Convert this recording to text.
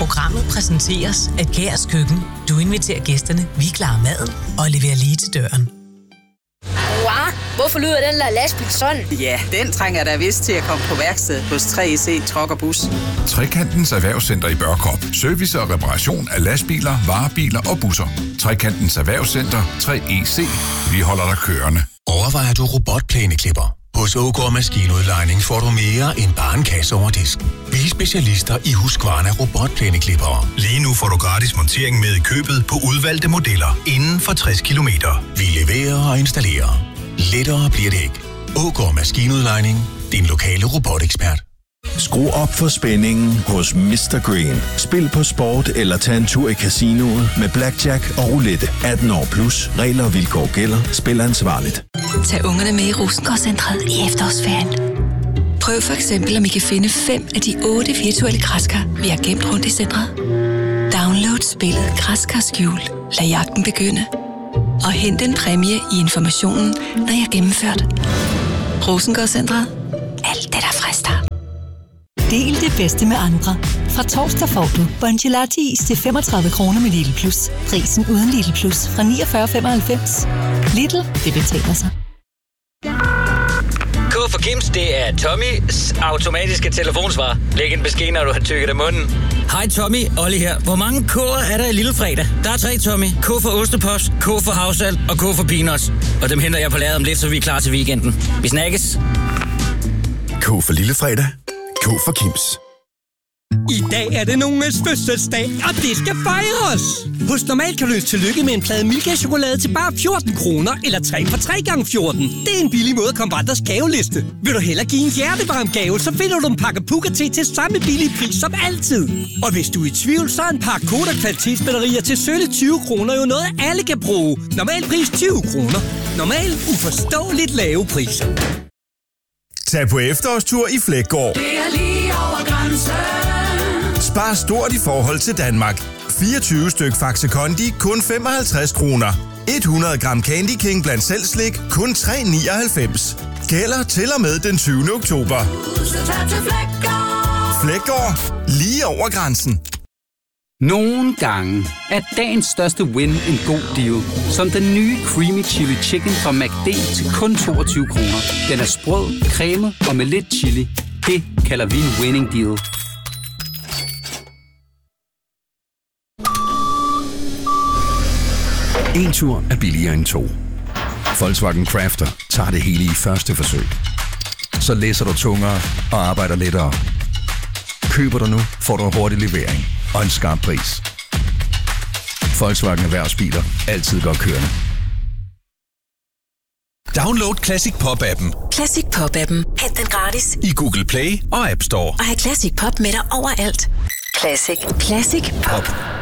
Programmet præsenteres af Kærs Køkken. Du inviterer gæsterne, vi klarer maden og leverer lige til døren. Hvorfor lyder den der lastbil sådan? Ja, den trænger da vist til at komme på værksted hos 3EC Truck og Bus. Trekantens Erhvervscenter i Børkop. Service og reparation af lastbiler, varebiler og busser. Trekantens Erhvervscenter 3EC. Vi holder dig kørende. Overvejer du robotplæneklipper? Hos Ågaard Maskinudlejning får du mere end bare en kasse over disken. Vi er specialister i Husqvarna robotplæneklippere. Lige nu får du gratis montering med i købet på udvalgte modeller inden for 60 kilometer. Vi leverer og installerer. Lettere bliver det ikke. Ågaard Maskinudlejning. Din lokale robotekspert. Skru op for spændingen hos Mr. Green. Spil på sport eller tag en tur i casinoet med blackjack og roulette. 18 år plus. Regler og vilkår gælder. Spil ansvarligt. Tag ungerne med i Rosengårdscentret i efterårsferien. Prøv for eksempel, om I kan finde 5 af de 8 virtuelle græskar, vi har gemt rundt i centret. Download spillet Græskar Skjul. Lad jagten begynde. Og hent en præmie i informationen, når jeg har gennemført. Rosengårdscentret. Alt det, der frister. Del det bedste med andre. Fra torsdag får du Bongelati til 35 kroner med Lidl Plus. Prisen uden Lidl Plus fra 49,95. Lidl, det betaler sig. K for Kims, det er Tommys automatiske telefonsvar. Læg en besked, når du har tykket af munden. Hej Tommy, Olli her. Hvor mange K'er er der i Lillefredag? Der er 3, Tommy. K for ostepost, K for havsalt og K for peanuts. Og dem henter jeg på lageret om lidt, så vi er klar til weekenden. Vi snakkes. K for Lillefredag. K for Kims. I dag er det nogens fødselsdag, og det skal fejres! Hos Normal kan du ønske tillykke med en plade Milka-chokolade til bare 14 kroner, eller 3 for 3 gange 14. Det er en billig måde at komme på andres gaveliste. Vil du hellere give en hjertevarm gave, så finder du en pakke Puka-te til samme billige pris som altid. Og hvis du er i tvivl, så er en pakke Koda-kvalitetsbatterier til sølle 20 kroner jo noget, alle kan bruge. Normal pris 20 kroner. Normal uforståeligt lave priser. Tag på efterårstur i Flækgaard. Det er lige over grænsen. Spar stort i forhold til Danmark. 24 styk Faxe Kondi, kun 55 kroner. 100 gram Candy King blandt selv slik, kun 3,99. Gælder til og med den 20. oktober. Flækgaard, lige over grænsen. Nogle gange er dagens største win en god deal. Som den nye Creamy Chili Chicken fra McD til kun 22 kroner. Den er sprød, cremet og med lidt chili. Det kalder vi en winning deal. En tur er billigere end 2. Volkswagen Crafter tager det hele i første forsøg. Så læser du tungere og arbejder lettere. Køber du nu, får du en hurtig levering og en skarp pris. Volkswagen Erhvervsbiler. Altid godt kørende. Download Classic Pop-appen. Classic Pop-appen. Hent den gratis I Google Play og App Store. og have Classic Pop med dig overalt. Classic Pop.